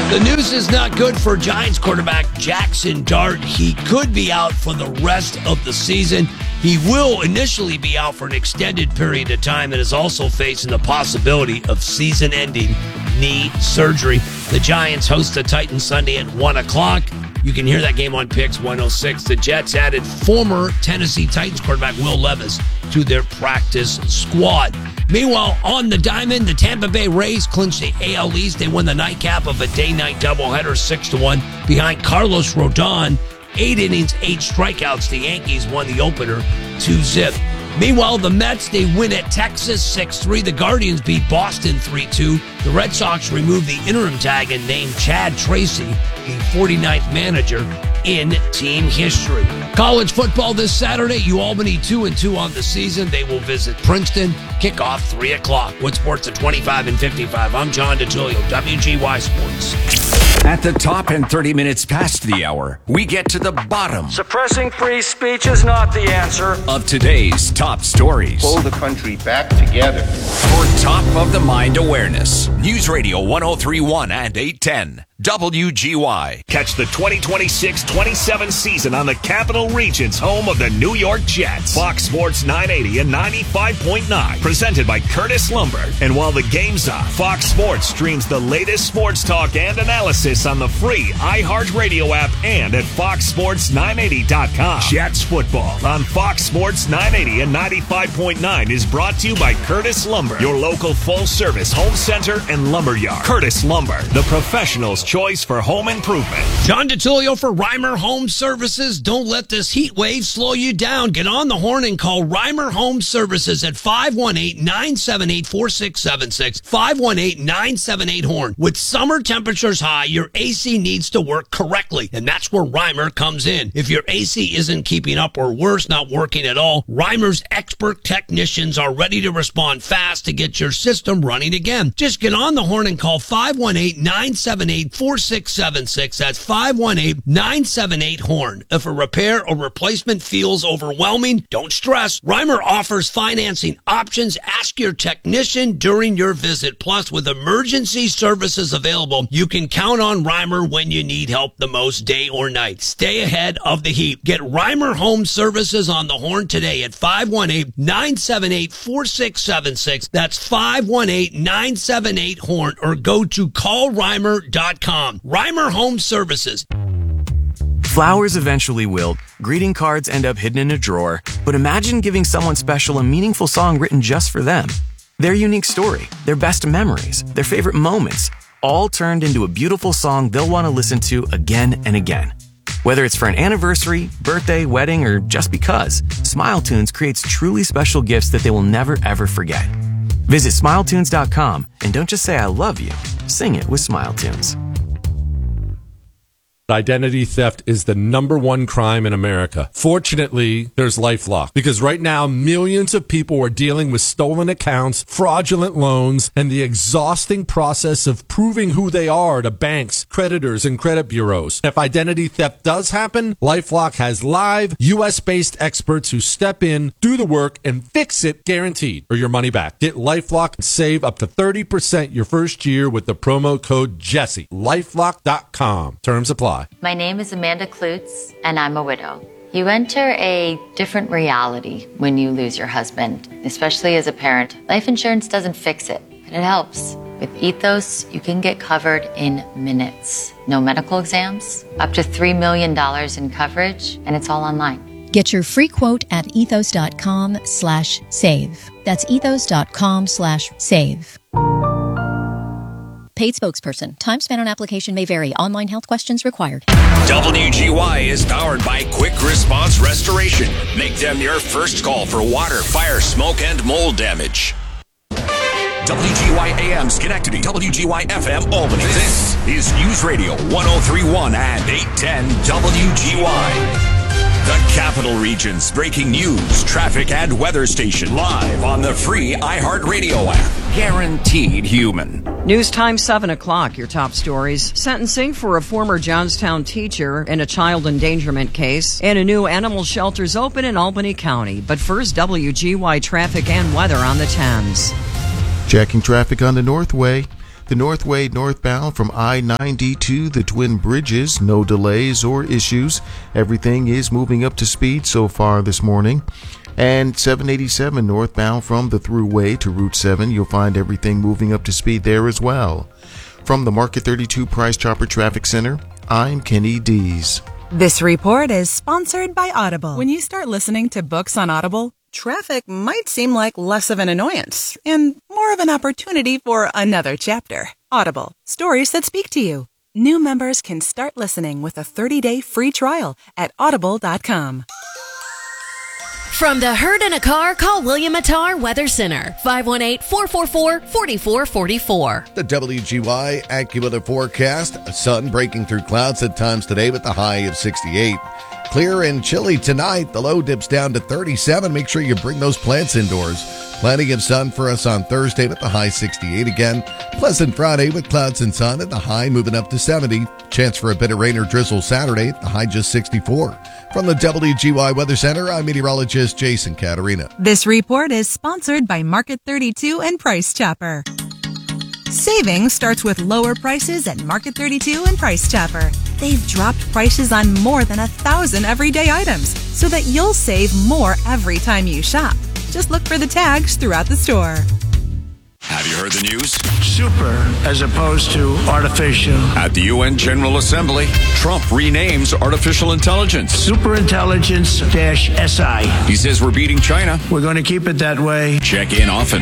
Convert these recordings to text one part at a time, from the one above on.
The news is not good for Giants quarterback Jackson Dart. He could be out for the rest of the season. He will initially be out for an extended period of time and is also facing the possibility of season-ending knee surgery. The Giants host the Titans Sunday at 1 o'clock. You can hear that game on Picks 106. The Jets added former Tennessee Titans quarterback Will Levis to their practice squad. Meanwhile, on the diamond, the Tampa Bay Rays clinched the AL East. They won the nightcap of a day-night doubleheader 6-1 behind Carlos Rodon. 8 innings, 8 strikeouts. The Yankees won the opener 2-0. Meanwhile, the Mets, they win at Texas 6-3. The Guardians beat Boston 3-2. The Red Sox removed the interim tag and named Chad Tracy the 49th manager in team history. College football this Saturday, UAlbany 2-2 on the season. They will visit Princeton. Kickoff 3 o'clock. Wood Sports at 25 and 55. I'm John DeTulio, WGY Sports. At the top and 30 minutes past the hour, we get to the bottom. Suppressing free speech is not the answer. Of today's top stories. Pull the country back together. For top of the mind awareness. News Radio 1031 and 810. WGY. Catch the 2026-27 season on the Capital Region's home of the New York Jets. Fox Sports 980 and 95.9. Presented by Curtis Lumber. And while the game's on, Fox Sports streams the latest sports talk and analysis on the free iHeartRadio app and at foxsports980.com. Jets football on Fox Sports 980 and 95.9 is brought to you by Curtis Lumber, your local full-service home center and lumber yard. Curtis Lumber, the professional's choice for home improvement. John DeTulio for Reimer Home Services. Don't let this heat wave slow you down. Get on the horn and call Reimer Home Services at 518-978-4676. 518-978-HORN. With summer temperatures high, your AC needs to work correctly, and that's where Reimer comes in. If your AC isn't keeping up or worse, not working at all, Reimer's expert technicians are ready to respond fast to get your system running again. Just get on the horn and call 518-978-4676. That's 518-978-HORN. If a repair or replacement feels overwhelming, don't stress. Reimer offers financing options. Ask your technician during your visit. Plus, with emergency services available, you can count on Reimer when you need help the most, day or night. Stay ahead of the heat. Get Reimer Home Services on the horn today at 518-978-4676. That's 518-978-HORN, or go to callreimer.com. Reimer Home Services. Flowers eventually wilt, greeting cards end up hidden in a drawer, but imagine giving someone special a meaningful song written just for them. Their unique story, their best memories, their favorite moments, all turned into a beautiful song they'll want to listen to again and again. Whether it's for an anniversary, birthday, wedding, or just because, SmileTunes creates truly special gifts that they will never ever forget. Visit SmileTunes.com and don't just say I love you, sing it with SmileTunes. Identity theft is the #1 crime in America. Fortunately, there's LifeLock, because right now millions of people are dealing with stolen accounts, fraudulent loans, and the exhausting process of proving who they are to banks, creditors, and credit bureaus. If identity theft does happen, LifeLock has live, US-based experts who step in, do the work, and fix it guaranteed, or your money back. Get LifeLock and save up to 30% your first year with the promo code Jesse. LifeLock.com. Terms apply. My name is Amanda Klutz, and I'm a widow. You enter a different reality when you lose your husband, especially as a parent. Life insurance doesn't fix it, but it helps. With Ethos, you can get covered in minutes. No medical exams, up to $3 million in coverage, and it's all online. Get your free quote at ethos.com/save. That's ethos.com/save. Paid spokesperson. Time spent on application may vary. Online health questions required. WGY is powered by Quick Response Restoration. Make them your first call for water, fire, smoke, and mold damage. WGY AM Schenectady, WGY FM Albany. This is News Radio 1031 and 810 WGY. The Capital Region's breaking news, traffic, and weather station, live on the free iHeartRadio app. Guaranteed human. News time 7 o'clock. Your top stories. Sentencing for a former Johnstown teacher in a child endangerment case. And a new animal shelter's open in Albany County. But first, WGY traffic and weather on the Thames. Checking traffic on the Northway. The Northway northbound from I-90 to the Twin Bridges, no delays or issues. Everything is moving up to speed so far this morning. And 787 northbound from the Thruway to Route 7, you'll find everything moving up to speed there as well. From the Market 32 Price Chopper Traffic Center, I'm Kenny Dees. This report is sponsored by Audible. When you start listening to books on Audible, traffic might seem like less of an annoyance and more of an opportunity for another chapter. Audible, stories that speak to you. New members can start listening with a 30-day free trial at audible.com. From the herd in a car, call William Attar Weather Center, 518-444-4444. The WGY AccuWeather forecast, sun breaking through clouds at times today with a high of 68. Clear and chilly tonight. The low dips down to 37. Make sure you bring those plants indoors. Plenty of sun for us on Thursday with the high 68 again. Pleasant Friday with clouds and sun at the high moving up to 70. Chance for a bit of rain or drizzle Saturday at the high just 64. From the WGY Weather Center, I'm meteorologist Jason Caterina. This report is sponsored by Market 32 and Price Chopper. Saving starts with lower prices at Market 32 and Price Chopper. They've dropped prices on more than 1,000 everyday items so that you'll save more every time you shop. Just look for the tags throughout the store. Have you heard the news? Super as opposed to artificial. At the UN General Assembly, Trump renames artificial intelligence Superintelligence-SI. He says we're beating China. We're going to keep it that way. Check in often.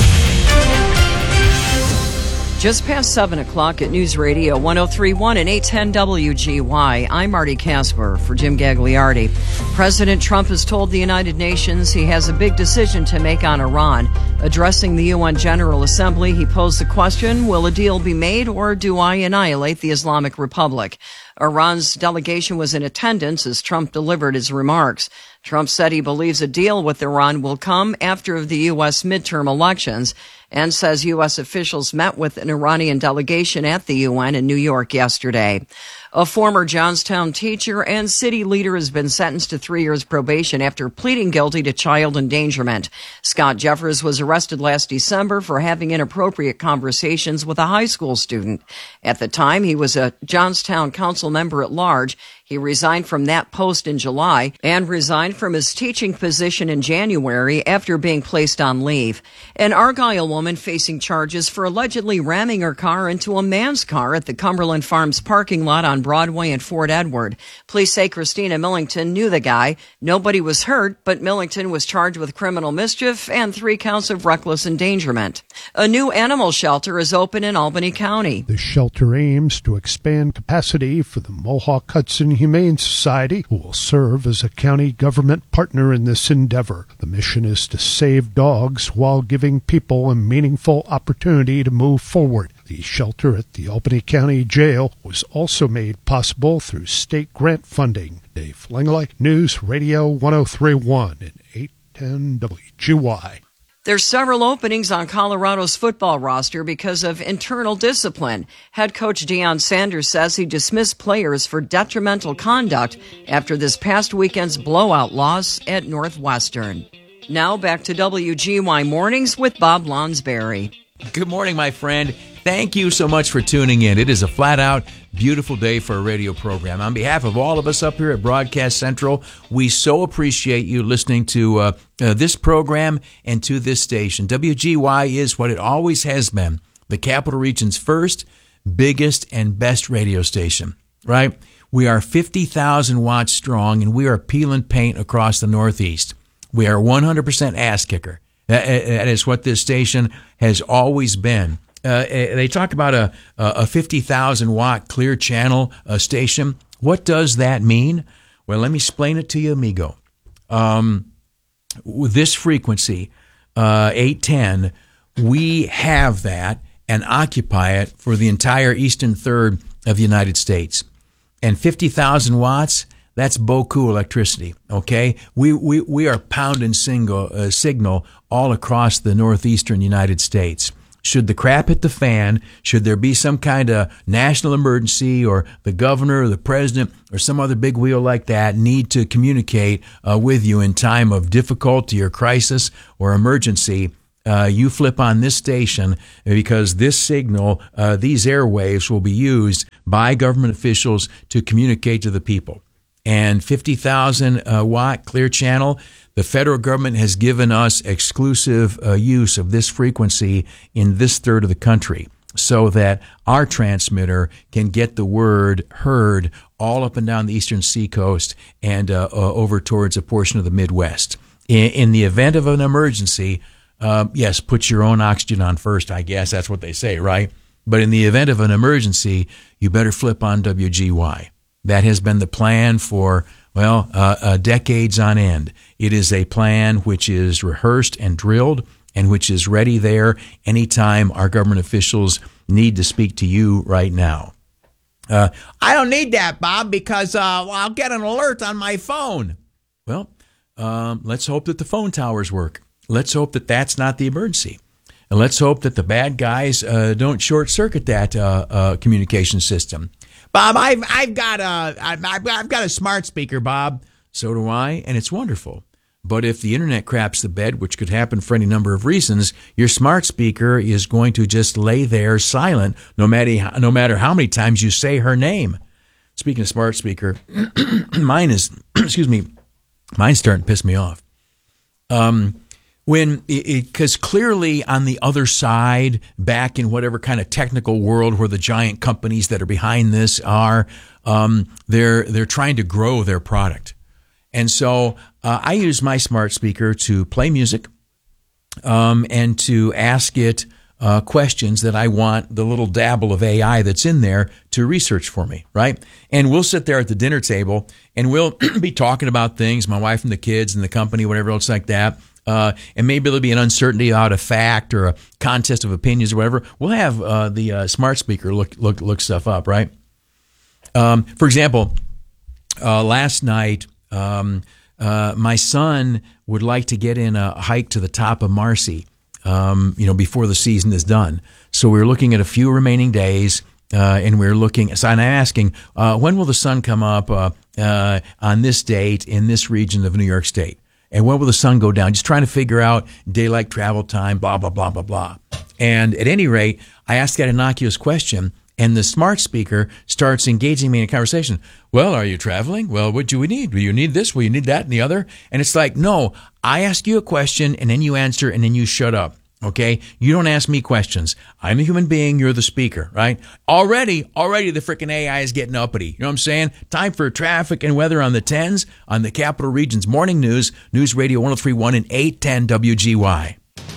Just past 7 o'clock at News Radio 103.1 and 810 WGY. I'm Marty Casper for Jim Gagliardi. President Trump has told the United Nations he has a big decision to make on Iran. Addressing the UN General Assembly, he posed the question, will a deal be made or do I annihilate the Islamic Republic? Iran's delegation was in attendance as Trump delivered his remarks. Trump said he believes a deal with Iran will come after the U.S. midterm elections and says U.S. officials met with an Iranian delegation at the UN in New York yesterday. A former Johnstown teacher and city leader has been sentenced to 3 years probation after pleading guilty to child endangerment. Scott Jeffers was arrested last December for having inappropriate conversations with a high school student. At the time, he was a Johnstown council member at large. He resigned from that post in July and resigned from his teaching position in January after being placed on leave. An Argyle woman facing charges for allegedly ramming her car into a man's car at the Cumberland Farms parking lot on Broadway and Fort Edward. Police say Christina Millington knew the guy. Nobody was hurt, but Millington was charged with criminal mischief and 3 counts of reckless endangerment. A new animal shelter is open in Albany County. The shelter aims to expand capacity for the Mohawk-Hudson Humane Society, who will serve as a county government partner in this endeavor. The mission is to save dogs while giving people a meaningful opportunity to move forward. The shelter at the Albany County Jail was also made possible through state grant funding. Dave Langley, News Radio 103.1 and 810 WGY. There's several openings on Colorado's football roster because of internal discipline. Head coach Deion Sanders says he dismissed players for detrimental conduct after this past weekend's blowout loss at Northwestern. Now back to WGY Mornings with Bob Lonsberry. Good morning, my friend. Thank you so much for tuning in. It is a flat-out beautiful day for a radio program. On behalf of all of us up here at Broadcast Central, we so appreciate you listening to this program and to this station. WGY is what it always has been, the Capital Region's first, biggest, and best radio station, right? We are 50,000 watts strong, and we are peeling paint across the Northeast. We are 100% ass kicker. That is what this station has always been. They talk about a 50,000 watt clear channel station. What does that mean? Well, let me explain it to you, amigo. With this frequency, 810, we have that and occupy it for the entire eastern third of the United States. And 50,000 watts, that's beaucoup electricity, okay? We are pounding signal all across the northeastern United States. Should the crap hit the fan, should there be some kind of national emergency or the governor or the president or some other big wheel like that need to communicate with you in time of difficulty or crisis or emergency, you flip on this station because this signal, these airwaves will be used by government officials to communicate to the people. And 50,000 watt clear channel, the federal government has given us exclusive use of this frequency in this third of the country so that our transmitter can get the word heard all up and down the eastern seacoast and over towards a portion of the Midwest. In the event of an emergency, yes, put your own oxygen on first, I guess. That's what they say, right? But in the event of an emergency, you better flip on WGY. That has been the plan for, decades on end. It is a plan which is rehearsed and drilled and which is ready there anytime our government officials need to speak to you right now. I don't need that, Bob, because I'll get an alert on my phone. Well, let's hope that the phone towers work. Let's hope that that's not the emergency. And let's hope that the bad guys don't short-circuit that communication system. Bob, I've got a smart speaker, Bob. So do I, and it's wonderful. But if the internet craps the bed, which could happen for any number of reasons, your smart speaker is going to just lay there silent no matter how many times you say her name. Speaking of smart speaker, mine's starting to piss me off. Because clearly on the other side, back in whatever kind of technical world where the giant companies that are behind this are, they're trying to grow their product. And so I use my smart speaker to play music and to ask it questions that I want the little dabble of AI that's in there to research for me, right? And we'll sit there at the dinner table and we'll be talking about things, my wife and the kids and the company, whatever else like that. And maybe there'll be an uncertainty about a fact or a contest of opinions or whatever. We'll have the smart speaker look stuff up, right? For example, last night, my son would like to get in a hike to the top of Marcy, before the season is done. So we're looking at a few remaining days, and we're looking. So I'm asking, when will the sun come up on this date in this region of New York State? And when will the sun go down? Just trying to figure out daylight travel time, blah, blah, blah, blah, blah. And at any rate, I asked that innocuous question, and the smart speaker starts engaging me in a conversation. Well, are you traveling? Well, what do we need? Will you need this? Will you need that and the other? And it's like, no, I ask you a question, and then you answer, and then you shut up. Okay? You don't ask me questions. I'm a human being. You're the speaker, right? Already the freaking AI is getting uppity. You know what I'm saying? Time for traffic and weather on the 10s on the Capital Region's Morning News, News Radio 103.1 and 810 WGY.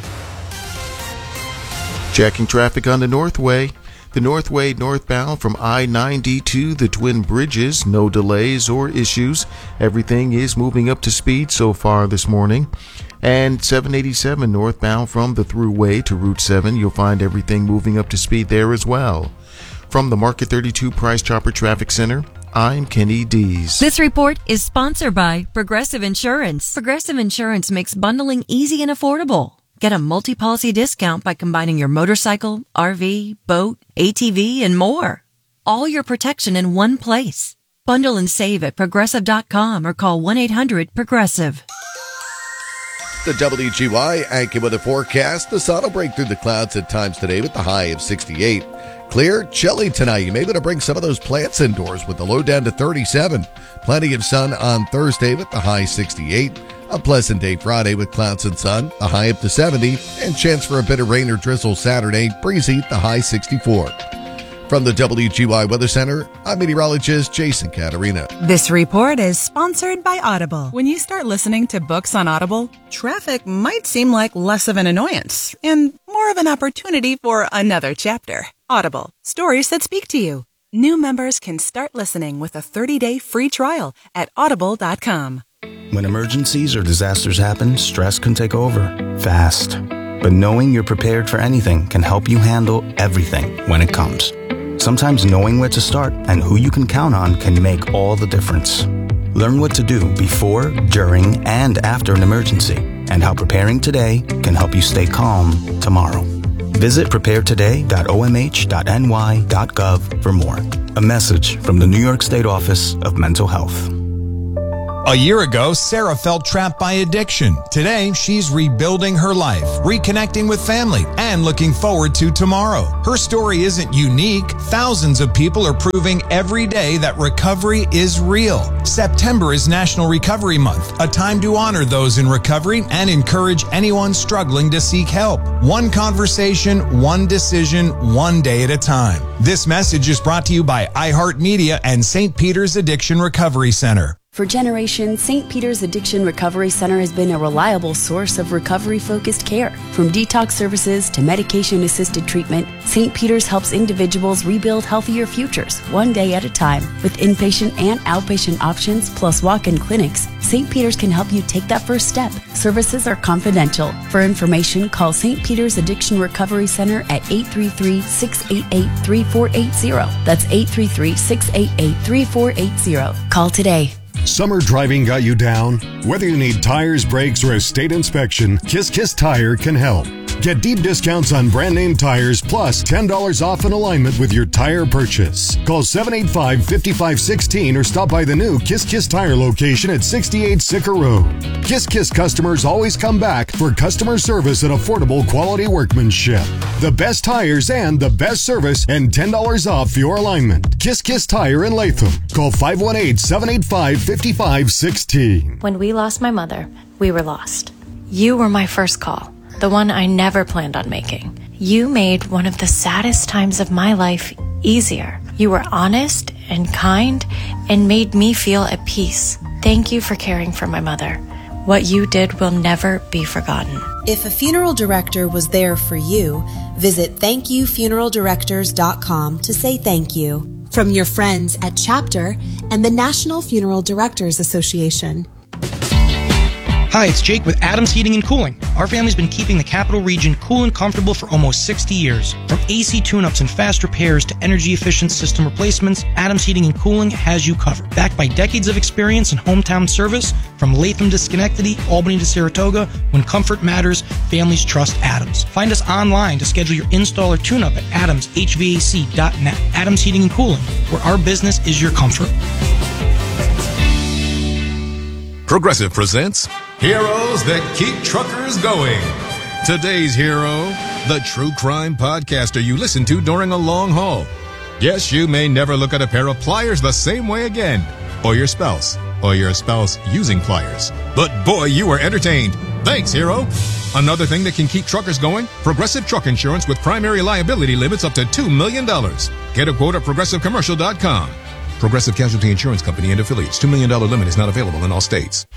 Checking traffic on the Northway. The Northway northbound from I-90 to the Twin Bridges. No delays or issues. Everything is moving up to speed so far this morning. And 787 northbound from the Thruway to Route 7. You'll find everything moving up to speed there as well. From the Market 32 Price Chopper Traffic Center, I'm Kenny Dees. This report is sponsored by Progressive Insurance. Progressive Insurance makes bundling easy and affordable. Get a multi-policy discount by combining your motorcycle, RV, boat, ATV, and more. All your protection in one place. Bundle and save at Progressive.com or call 1-800-PROGRESSIVE. The WGY AccuWeather forecast. The sun will break through the clouds at times today with the high of 68. Clear, chilly tonight. You may be able to bring some of those plants indoors with the low down to 37. Plenty of sun on Thursday with the high 68. A pleasant day Friday with clouds and sun, the high up to 70. And chance for a bit of rain or drizzle Saturday, breezy, the high 64. From the WGY Weather Center, I'm meteorologist Jason Caterina. This report is sponsored by Audible. When you start listening to books on Audible, traffic might seem like less of an annoyance and more of an opportunity for another chapter. Audible, stories that speak to you. New members can start listening with a 30-day free trial at audible.com. When emergencies or disasters happen, stress can take over fast. But knowing you're prepared for anything can help you handle everything when it comes. Sometimes knowing where to start and who you can count on can make all the difference. Learn what to do before, during, and after an emergency, and how preparing today can help you stay calm tomorrow. Visit preparetoday.omh.ny.gov for more. A message from the New York State Office of Mental Health. A year ago, Sarah felt trapped by addiction. Today, she's rebuilding her life, reconnecting with family, and looking forward to tomorrow. Her story isn't unique. Thousands of people are proving every day that recovery is real. September is National Recovery Month, a time to honor those in recovery and encourage anyone struggling to seek help. One conversation, one decision, one day at a time. This message is brought to you by iHeartMedia and St. Peter's Addiction Recovery Center. For generations, St. Peter's Addiction Recovery Center has been a reliable source of recovery-focused care. From detox services to medication-assisted treatment, St. Peter's helps individuals rebuild healthier futures, one day at a time. With inpatient and outpatient options, plus walk-in clinics, St. Peter's can help you take that first step. Services are confidential. For information, call St. Peter's Addiction Recovery Center at 833-688-3480. That's 833-688-3480. Call today. Summer driving got you down? Whether you need tires, brakes, or a state inspection, Kiss Kiss Tire can help. Get deep discounts on brand name tires plus $10 off an alignment with your tire purchase. Call 785-5516 or stop by the new Kiss Kiss Tire location at 68 Sicker Road. Kiss Kiss customers always come back for customer service and affordable quality workmanship. The best tires and the best service and $10 off your alignment. Kiss Kiss Tire in Latham. Call 518-785-5516. When we lost my mother, we were lost. You were my first call. The one I never planned on making. You made one of the saddest times of my life easier. You were honest and kind and made me feel at peace. Thank you for caring for my mother. What you did will never be forgotten. If a funeral director was there for you, visit thankyoufuneraldirectors.com to say thank you. From your friends at Chapter and the National Funeral Directors Association. Hi, it's Jake with Adams Heating and Cooling. Our family's been keeping the Capital Region cool and comfortable for almost 60 years. From AC tune-ups and fast repairs to energy-efficient system replacements, Adams Heating and Cooling has you covered. Backed by decades of experience and hometown service, from Latham to Schenectady, Albany to Saratoga, when comfort matters, families trust Adams. Find us online to schedule your install or tune-up at adamshvac.net. Adams Heating and Cooling, where our business is your comfort. Progressive presents Heroes That Keep Truckers Going. Today's hero, the true crime podcaster you listen to during a long haul. Yes, you may never look at a pair of pliers the same way again, or your spouse using pliers. But boy, you were entertained. Thanks, hero. Another thing that can keep truckers going, Progressive Truck Insurance with primary liability limits up to $2 million. Get a quote at progressivecommercial.com. Progressive Casualty Insurance Company and affiliates. $2 million limit is not available in all states.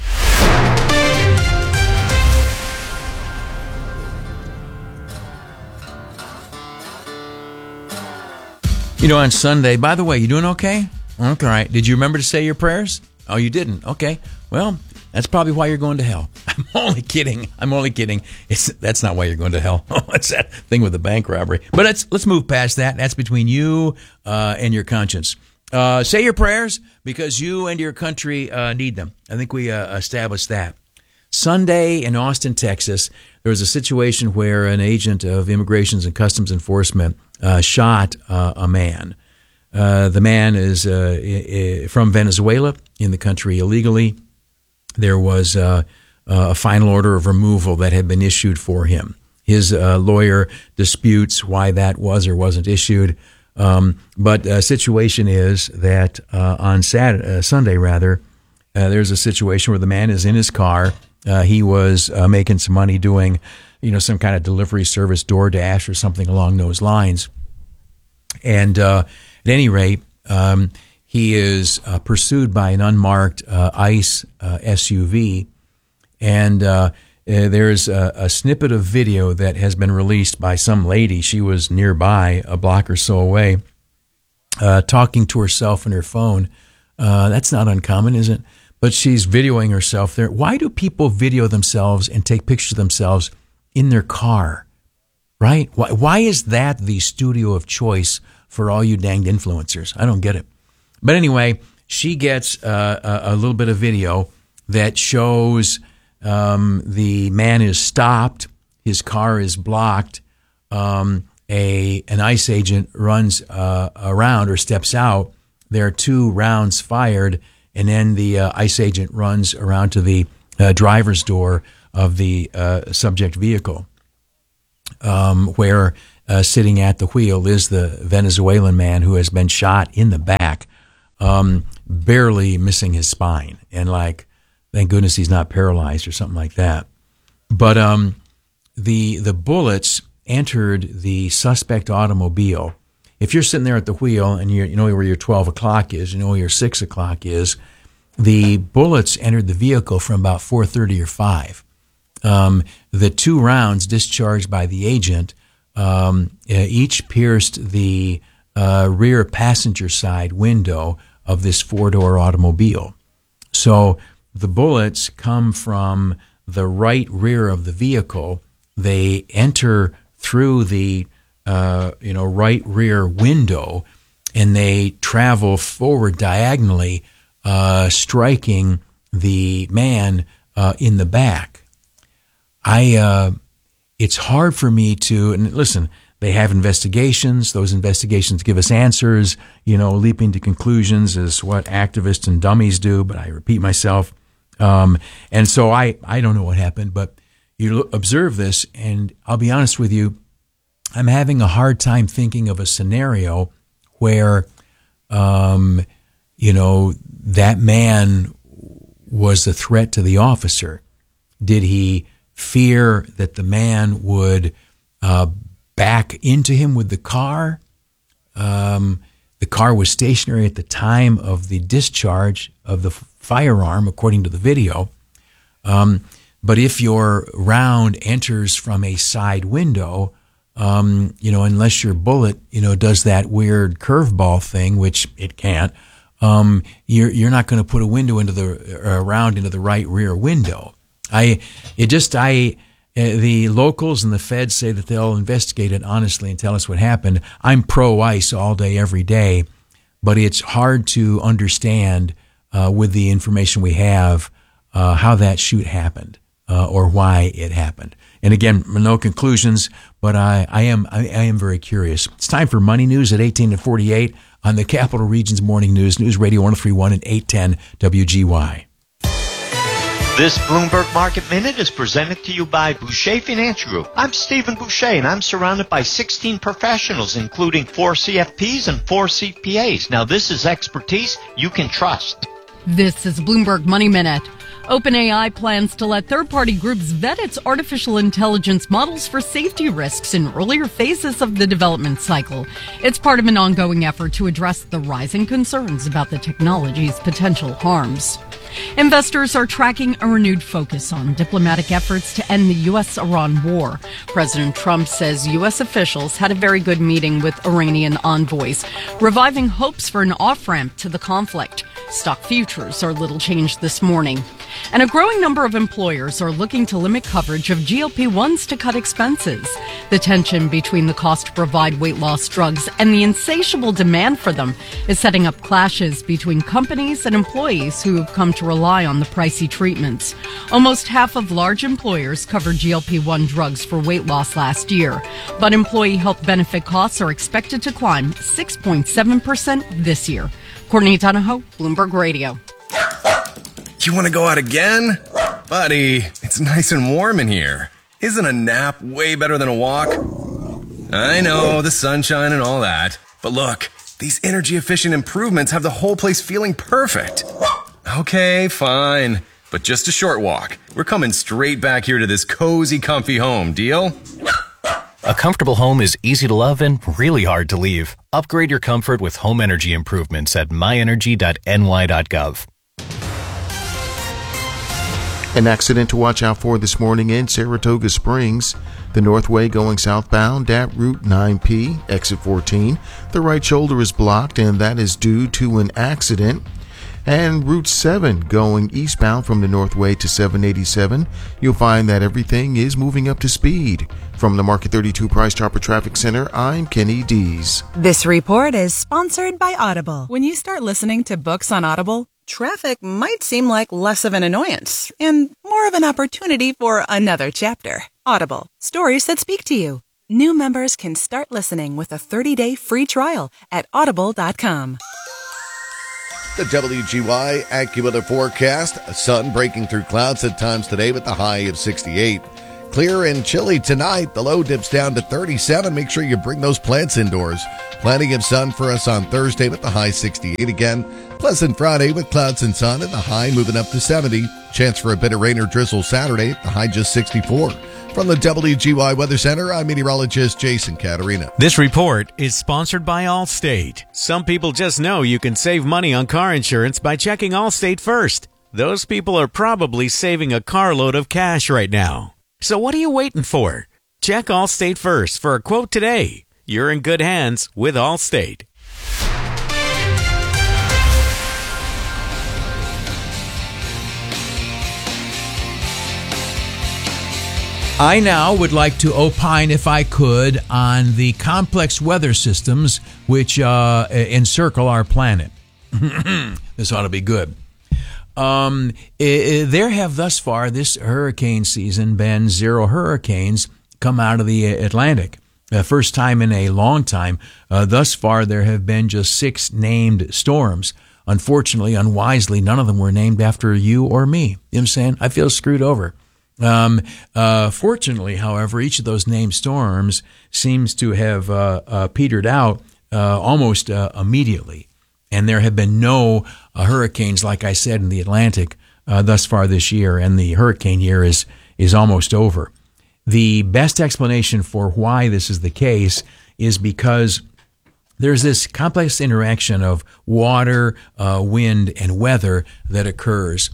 You know, on Sunday, by the way, you doing okay? Okay, all right. Did you remember to say your prayers? Oh, you didn't? Okay. Well, that's probably why you're going to hell. I'm only kidding. That's not why you're going to hell. It's that thing with the bank robbery. But let's move past that. That's between you and your conscience. Say your prayers because you and your country need them. I think we established that. Sunday in Austin, Texas, there was a situation where an agent of Immigrations and Customs Enforcement shot a man. The man is from Venezuela, in the country illegally. There was a final order of removal that had been issued for him. His lawyer disputes why that was or wasn't issued. But the situation is that on Sunday, there's a situation where the man is in his car. He was making some money doing, some kind of delivery service, DoorDash or something along those lines. And at any rate, he is pursued by an unmarked ICE SUV. And there's a snippet of video that has been released by some lady. She was nearby, a block or so away, talking to herself in her phone. That's not uncommon, is it? But she's videoing herself there. Why do people video themselves and take pictures of themselves in their car? Right? Why is that the studio of choice for all you danged influencers? I don't get it. But anyway, she gets a little bit of video that shows the man is stopped, his car is blocked, an ICE agent runs around or steps out. There are 2 rounds fired, And then the ICE agent runs around to the driver's door of the subject vehicle, where sitting at the wheel is the Venezuelan man who has been shot in the back, barely missing his spine. And thank goodness he's not paralyzed or something like that. But the bullets entered the suspect automobile. If you're sitting there at the wheel and you know where your 12 o'clock is, you know where your 6 o'clock is, the bullets entered the vehicle from about 4:30 or 5. The 2 rounds discharged by the agent each pierced the rear passenger side window of this 4-door automobile. So the bullets come from the right rear of the vehicle. They enter through the right rear window, and they travel forward diagonally, striking the man in the back. It's hard for me to, and listen, they have investigations. Those investigations give us answers, leaping to conclusions is what activists and dummies do, but I repeat myself. And so I don't know what happened, but you observe this, and I'll be honest with you, I'm having a hard time thinking of a scenario where, that man was a threat to the officer. Did he fear that the man would back into him with the car? The car was stationary at the time of the discharge of the firearm, according to the video. But if your round enters from a side window, unless your bullet, does that weird curveball thing, which it can't, you're not going to put a window round into the right rear window. The locals and the feds say that they'll investigate it honestly and tell us what happened. I'm pro-ICE all day, every day, but it's hard to understand with the information we have how that shoot happened or why it happened. And again, no conclusions, but I am very curious. It's time for Money News at 18:48 on the Capital Region's Morning News, News Radio 103.1 and 810 WGY. This Bloomberg Market Minute is presented to you by Boucher Financial Group. I'm Stephen Boucher, and I'm surrounded by 16 professionals, including 4 CFPs and 4 CPAs. Now, this is expertise you can trust. This is Bloomberg Money Minute. OpenAI plans to let third-party groups vet its artificial intelligence models for safety risks in earlier phases of the development cycle. It's part of an ongoing effort to address the rising concerns about the technology's potential harms. Investors are tracking a renewed focus on diplomatic efforts to end the U.S.-Iran war. President Trump says U.S. officials had a very good meeting with Iranian envoys, reviving hopes for an off-ramp to the conflict. Stock futures are little changed this morning. And a growing number of employers are looking to limit coverage of GLP-1s to cut expenses. The tension between the cost to provide weight loss drugs and the insatiable demand for them is setting up clashes between companies and employees who have come to rely on the pricey treatments. Almost half of large employers covered GLP-1 drugs for weight loss last year, but employee health benefit costs are expected to climb 6.7% this year. Courtney Donahoe, Bloomberg Radio. You want to go out again? Buddy, it's nice and warm in here. Isn't a nap way better than a walk? I know, the sunshine and all that. But look, these energy-efficient improvements have the whole place feeling perfect. Okay, fine. But just a short walk. We're coming straight back here to this cozy, comfy home. Deal? A comfortable home is easy to love and really hard to leave. Upgrade your comfort with home energy improvements at myenergy.ny.gov. An accident to watch out for this morning in Saratoga Springs. The Northway going southbound at Route 9P, exit 14. The right shoulder is blocked, and that is due to an accident. And Route 7 going eastbound from the Northway to 787. You'll find that everything is moving up to speed. From the Market 32 Price Chopper Traffic Center, I'm Kenny Dees. This report is sponsored by Audible. When you start listening to books on Audible, traffic might seem like less of an annoyance and more of an opportunity for another chapter. Audible, stories that speak to you. New members can start listening with a 30-day free trial at audible.com. The WGY AccuWeather forecast. Sun breaking through clouds at times today with the high of 68. Clear and chilly tonight. The low dips down to 37. Make sure you bring those plants indoors. Plenty of sun for us on Thursday with the high 68 again. Pleasant Friday with clouds and sun and the high moving up to 70. Chance for a bit of rain or drizzle Saturday. The high just 64. From the WGY Weather Center, I'm meteorologist Jason Caterina. This report is sponsored by Allstate. Some people just know you can save money on car insurance by checking Allstate first. Those people are probably saving a carload of cash right now. So what are you waiting for? Check Allstate first for a quote today. You're in good hands with Allstate. I now would like to opine, if I could, on the complex weather systems which encircle our planet. This ought to be good. There have thus far this hurricane season been 0 hurricanes come out of the Atlantic. First time in a long time. Thus far, there have been just 6 named storms. Unfortunately, unwisely, none of them were named after you or me. You know what I'm saying? I feel screwed over. Fortunately, however, each of those named storms seems to have petered out almost immediately. And there have been no hurricanes, like I said, in the Atlantic thus far this year, and the hurricane year is almost over. The best explanation for why this is the case is because there's this complex interaction of water, wind, and weather that occurs,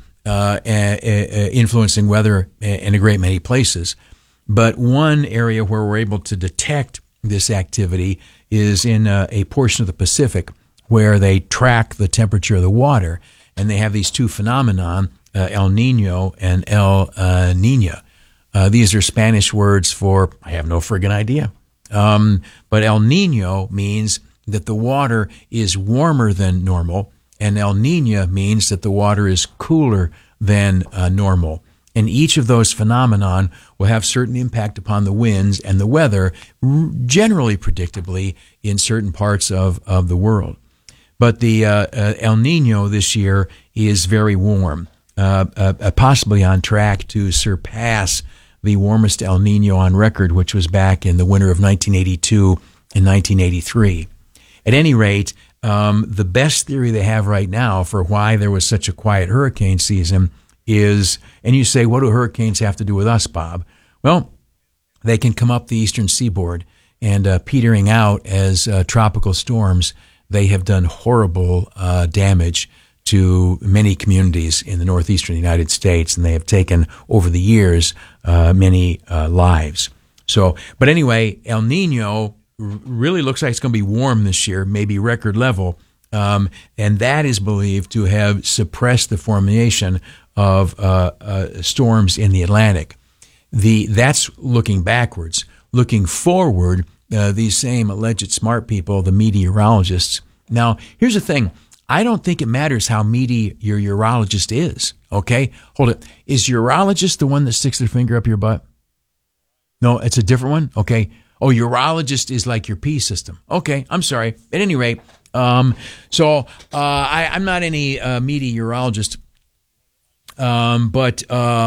influencing weather in a great many places. But one area where we're able to detect this activity is in a portion of the Pacific where they track the temperature of the water, and they have these two phenomenon, El Nino and El Niña. These are Spanish words for, I have no friggin' idea. But El Nino means that the water is warmer than normal, and El Niña means that the water is cooler than normal. And each of those phenomenon will have certain impact upon the winds and the weather, generally predictably in certain parts of the world. But the El Nino this year is very warm, possibly on track to surpass the warmest El Nino on record, which was back in the winter of 1982 and 1983. At any rate, the best theory they have right now for why there was such a quiet hurricane season is, and you say, what do hurricanes have to do with us, Bob? Well, they can come up the eastern seaboard, and petering out as tropical storms, they have done horrible damage to many communities in the northeastern United States, and they have taken, over the years, many lives. So, but anyway, El Nino really looks like it's going to be warm this year, maybe record level, and that is believed to have suppressed the formation of storms in the Atlantic. That's looking backwards. Looking forward, these same alleged smart people, the meteorologists. Now, here's the thing. I don't think it matters how meaty your urologist is, okay? Hold it. Is urologist the one that sticks their finger up your butt? No, it's a different one? Okay. Oh, urologist is like your pee system. Okay, I'm sorry. At any rate, I'm not any meaty urologist, but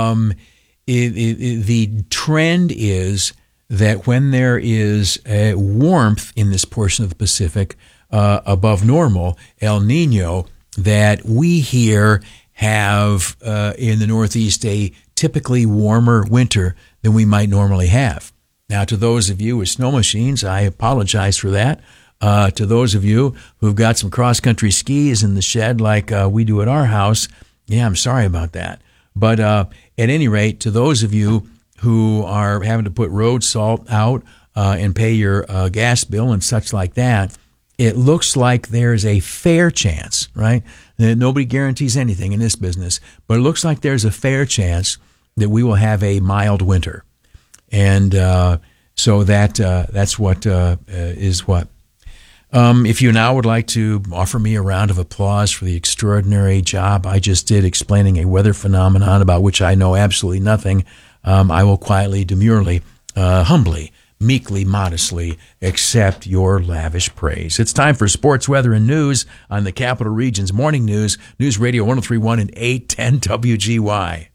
the trend is that when there is warmth in this portion of the Pacific above normal, El Nino, that we here have in the Northeast a typically warmer winter than we might normally have. Now, to those of you with snow machines, I apologize for that. To those of you who've got some cross-country skis in the shed like we do at our house, yeah, I'm sorry about that. But at any rate, to those of you who are having to put road salt out and pay your gas bill and such like that, it looks like there's a fair chance, right? Nobody guarantees anything in this business, but it looks like there's a fair chance that we will have a mild winter. And so that's what is what. If you now would like to offer me a round of applause for the extraordinary job I just did explaining a weather phenomenon about which I know absolutely nothing, I will quietly, demurely, humbly meekly, modestly accept your lavish praise. It's time for sports, weather, and news on the Capital Region's Morning News, News Radio 103.1 and 810 WGY.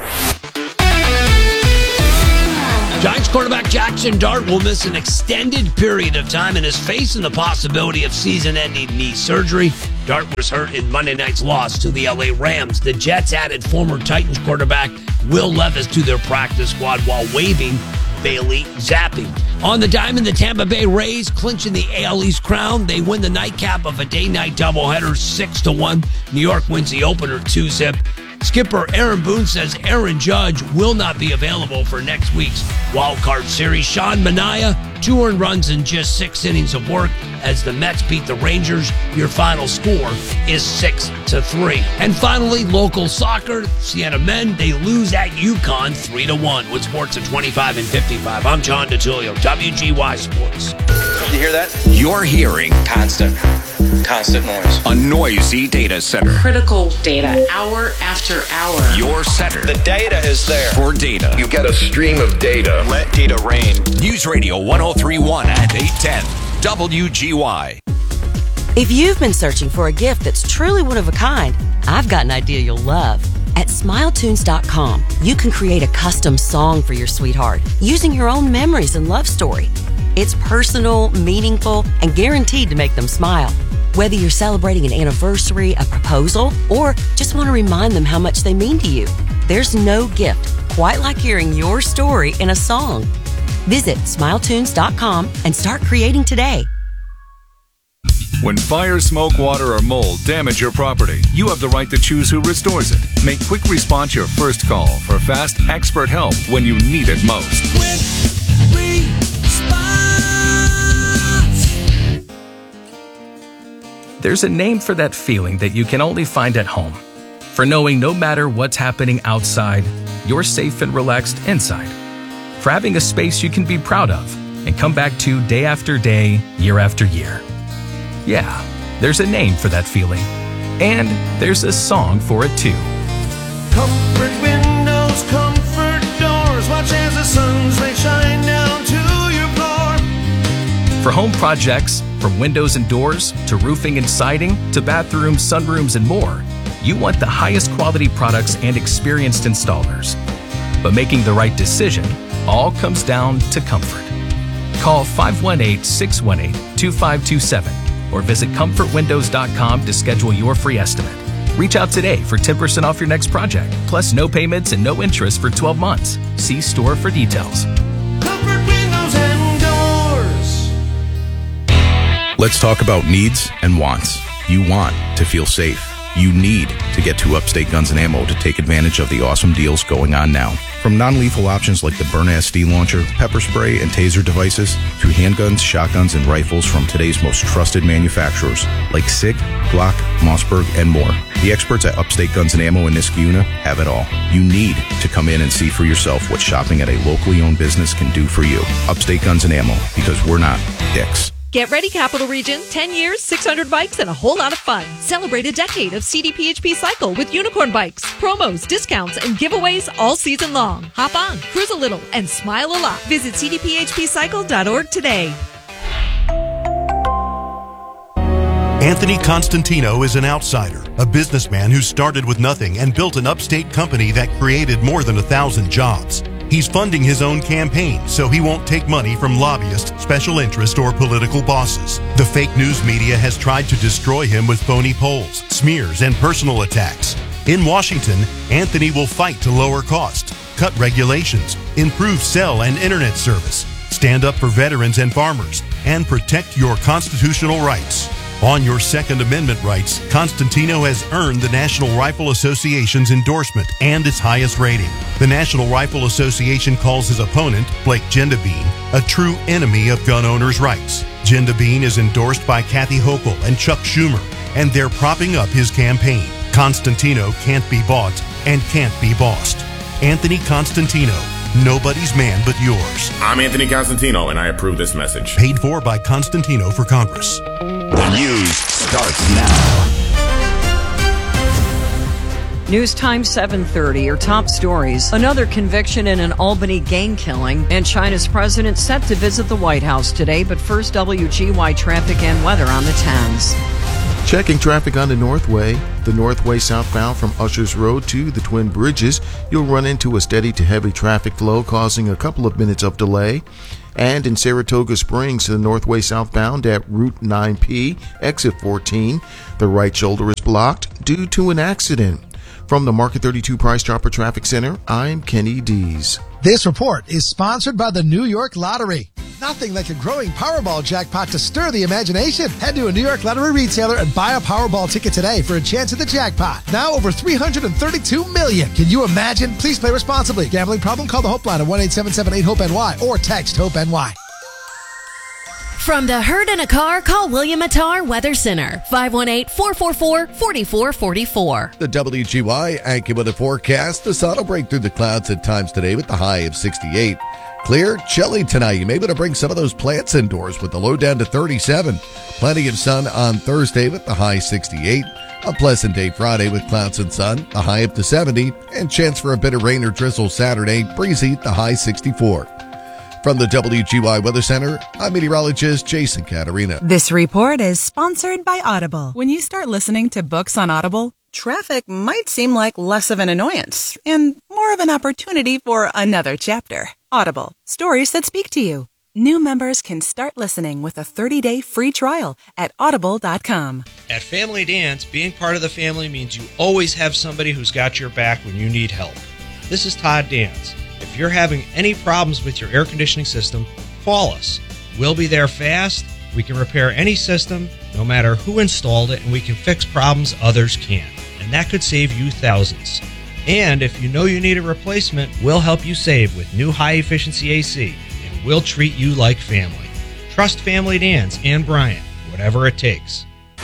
Giants quarterback Jackson Dart will miss an extended period of time and is facing the possibility of season-ending knee surgery. Dart was hurt in Monday night's loss to the LA Rams. The Jets added former Titans quarterback Will Levis to their practice squad while waiving Bailey Zappi. On the diamond, the Tampa Bay Rays clinching the AL East crown. They win the nightcap of a day-night doubleheader 6-1. New York wins the opener 2-zip. Skipper Aaron Boone says Aaron Judge will not be available for next week's Wild Card Series. Sean Manaea, 2 earned runs in just 6 innings of work as the Mets beat the Rangers. Your final score is 6-3. And finally, local soccer. Siena men, they lose at UConn 3-1 with sports at 25 and 55. I'm John DiTullio, WGY Sports. You hear that? You're hearing constant noise. A noisy data center. Critical data, hour after hour. Your center. The data is there. For data. You get a stream of data. Let data rain. News Radio 103.1 and 810 WGY. If you've been searching for a gift that's truly one of a kind, I've got an idea you'll love. At SmileTunes.com, you can create a custom song for your sweetheart using your own memories and love story. It's personal, meaningful, and guaranteed to make them smile. Whether you're celebrating an anniversary, a proposal, or just want to remind them how much they mean to you, there's no gift quite like hearing your story in a song. Visit SmileTunes.com and start creating today. When fire, smoke, water, or mold damage your property, you have the right to choose who restores it. Make Quick Response your first call for fast, expert help when you need it most. There's a name for that feeling that you can only find at home. For knowing no matter what's happening outside, you're safe and relaxed inside. For having a space you can be proud of and come back to day after day, year after year. Yeah, there's a name for that feeling. And there's a song for it too. Comfort windows, comfort doors, watch as the sun's rays shine down to your floor. For home projects, from windows and doors, to roofing and siding, to bathrooms, sunrooms, and more, you want the highest quality products and experienced installers. But making the right decision all comes down to comfort. Call 518-618-2527 or visit comfortwindows.com to schedule your free estimate. Reach out today for 10% off your next project, plus no payments and no interest for 12 months. See store for details. Comfort windows and doors. Let's talk about needs and wants. You want to feel safe. You need to get to Upstate Guns and Ammo to take advantage of the awesome deals going on now. From non-lethal options like the Byrna SD launcher, pepper spray, and taser devices, to handguns, shotguns, and rifles from today's most trusted manufacturers like SIG, Glock, Mossberg, and more. The experts at Upstate Guns and Ammo in Niskayuna have it all. You need to come in and see for yourself what shopping at a locally owned business can do for you. Upstate Guns and Ammo, because we're not dicks. Get ready, Capital Region. 10 years, 600 bikes, and a whole lot of fun. Celebrate a decade of CDPHP Cycle with unicorn bikes, promos, discounts, and giveaways all season long. Hop on, cruise a little, and smile a lot. Visit cdphpcycle.org today. Anthony Constantino is an outsider, a businessman who started with nothing and built an upstate company that created more than 1,000 jobs. He's funding his own campaign so he won't take money from lobbyists, special interest, or political bosses. The fake news media has tried to destroy him with phony polls, smears, and personal attacks. In Washington, Anthony will fight to lower costs, cut regulations, improve cell and internet service, stand up for veterans and farmers, and protect your constitutional rights. On your Second Amendment rights, Constantino has earned the National Rifle Association's endorsement and its highest rating. The National Rifle Association calls his opponent, Blake Gendabine, a true enemy of gun owners' rights. Gendabine is endorsed by Kathy Hochul and Chuck Schumer, and they're propping up his campaign. Constantino can't be bought and can't be bossed. Anthony Constantino, nobody's man but yours. I'm Anthony Constantino, and I approve this message. Paid for by Constantino for Congress. The news starts now. News Time 7:30, your top stories. Another conviction in an Albany gang killing, and China's president set to visit the White House today. But first, WGY traffic and weather on the 10s. Checking traffic on the Northway southbound from Ushers Road to the Twin Bridges. You'll run into a steady to heavy traffic flow, causing a couple of minutes of delay. And in Saratoga Springs, the Northway southbound at Route 9P, exit 14, the right shoulder is blocked due to an accident. From the Market 32 Price Chopper Traffic Center, I'm Kenny Dees. This report is sponsored by the New York Lottery. Nothing like a growing Powerball jackpot to stir the imagination. Head to a New York Lottery retailer and buy a Powerball ticket today for a chance at the jackpot. Now over $332 million. Can you imagine? Please play responsibly. Gambling problem? Call the Hope Line at 1-877-8-HOPE-NY or text HOPE-NY. From the hurt in a car, call William Attar Weather Center, 518-444-4444. The WGY AccuWeather forecast. The sun will break through the clouds at times today with the high of 68. Clear, chilly tonight. You may want to bring some of those plants indoors with the low down to 37. Plenty of sun on Thursday with the high 68. A pleasant day Friday with clouds and sun, the high up to 70. And chance for a bit of rain or drizzle Saturday, breezy, the high 64. From the WGY Weather Center, I'm meteorologist Jason Caterina. This report is sponsored by Audible. When you start listening to books on Audible, traffic might seem like less of an annoyance and more of an opportunity for another chapter. Audible, stories that speak to you. New members can start listening with a 30-day free trial at audible.com. At Family Dance, being part of the family means you always have somebody who's got your back when you need help. This is Todd Dance. If you're having any problems with your air conditioning system, call us. We'll be there fast. We can repair any system, no matter who installed it, and we can fix problems others can't. And that could save you thousands. And if you know you need a replacement, we'll help you save with new high-efficiency AC, and we'll treat you like family. Trust Family Dance and Brian, whatever it takes.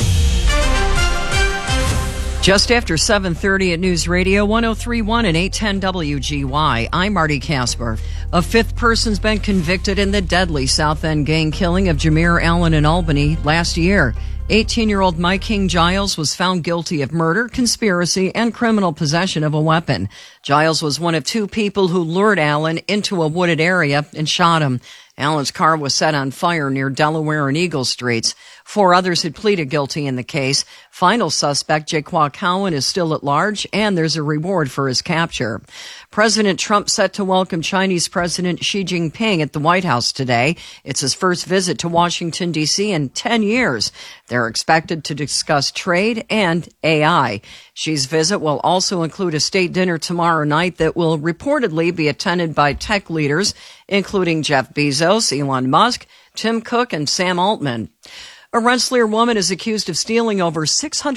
Just after 7:30 at News Radio 103.1 and 810 WGY, I'm Marty Casper. A fifth person's been convicted in the deadly South End gang killing of Jameer Allen in Albany last year. 18-year-old Mike King Giles was found guilty of murder, conspiracy, and criminal possession of a weapon. Giles was one of two people who lured Allen into a wooded area and shot him. Allen's car was set on fire near Delaware and Eagle Streets. 4 others had pleaded guilty in the case. Final suspect, Jaquan Cowan, is still at large, and there's a reward for his capture. President Trump set to welcome Chinese President Xi Jinping at the White House today. It's his first visit to Washington, D.C. in 10 years. They're expected to discuss trade and AI. Xi's visit will also include a state dinner tomorrow night that will reportedly be attended by tech leaders, including Jeff Bezos, Elon Musk, Tim Cook, and Sam Altman. A Rensselaer woman is accused of stealing over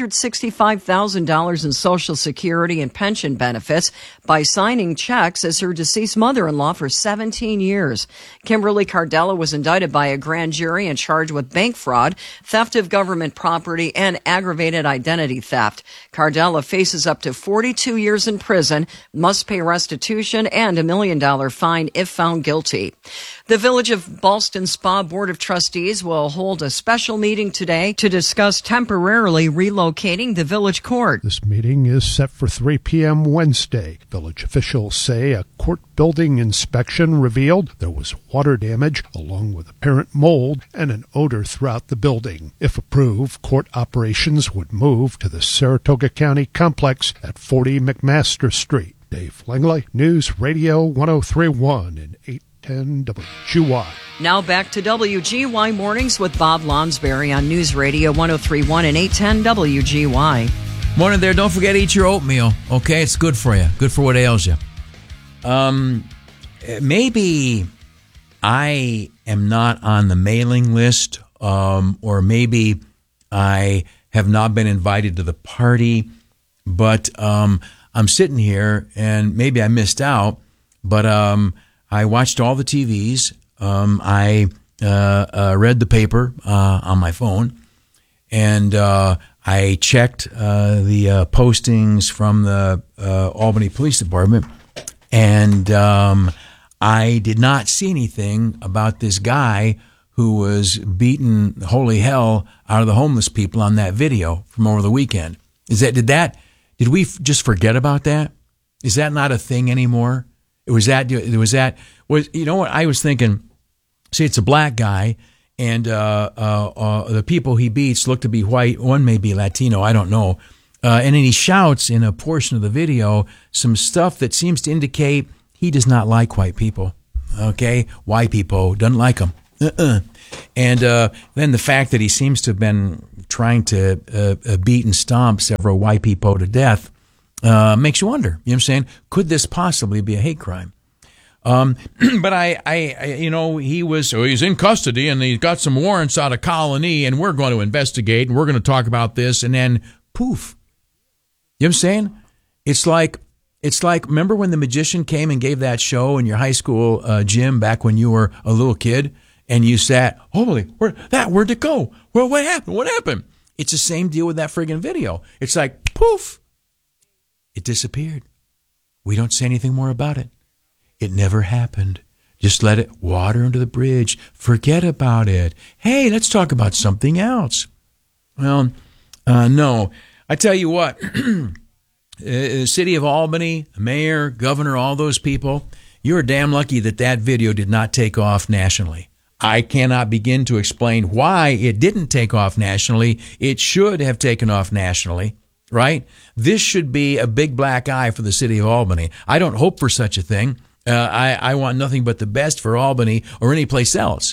$665,000 in Social Security and pension benefits by signing checks as her deceased mother-in-law for 17 years. Kimberly Cardella was indicted by a grand jury and charged with bank fraud, theft of government property, and aggravated identity theft. Cardella faces up to 42 years in prison, must pay restitution, and $1 million fine if found guilty. The Village of Ballston Spa Board of Trustees will hold a special meeting today to discuss temporarily relocating the village court. This meeting is set for 3 p.m. Wednesday. Village officials say a court building inspection revealed there was water damage along with apparent mold and an odor throughout the building. If approved, court operations would move to the Saratoga County complex at 40 McMaster Street. Dave Langley, News Radio 103.1 and 810 WGY. Now back to WGY Mornings with Bob Lonsberry on News Radio 103.1 and 810 WGY. Morning there. Don't forget to eat your oatmeal, okay? It's good for you. Good for what ails you. Maybe I am not on the mailing list, or maybe I have not been invited to the party, but I'm sitting here and maybe I missed out, but I watched all the TVs. I read the paper on my phone, and I checked the postings from the Albany Police Department, and I did not see anything about this guy who was beating holy hell out of the homeless people on that video from over the weekend. Did Did we just forget about that? Is that not a thing anymore? You know what I was thinking? See, it's a black guy, and the people he beats look to be white. One may be Latino, I don't know. And then he shouts in a portion of the video some stuff that seems to indicate he does not like white people. Okay? White people, doesn't like them. And then the fact that he seems to have been trying to beat and stomp several white people to death makes you wonder. You know what I'm saying? Could this possibly be a hate crime? But I he's in custody and he's got some warrants out of Colony and we're going to investigate and we're going to talk about this, and then poof. You know what I'm saying? It's like, remember when the magician came and gave that show in your high school gym back when you were a little kid and you sat, holy, where'd it go? Well, what happened? What happened? It's the same deal with that friggin' video. It's like, poof, it disappeared. We don't say anything more about it. It never happened. Just let it water under the bridge. Forget about it. Hey, let's talk about something else. Well, no. I tell you what, the city of Albany, mayor, governor, all those people, you're damn lucky that video did not take off nationally. I cannot begin to explain why it didn't take off nationally. It should have taken off nationally, right? This should be a big black eye for the city of Albany. I don't hope for such a thing. I want nothing but the best for Albany or any place else.